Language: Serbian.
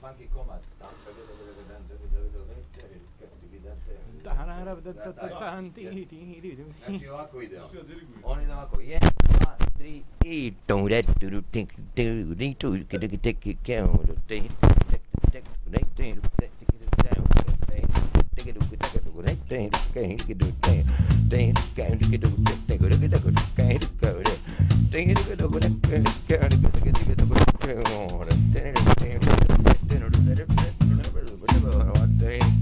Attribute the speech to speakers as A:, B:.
A: funky combat. Znači ovako ide. On ide ovako. 1, 2, 3 i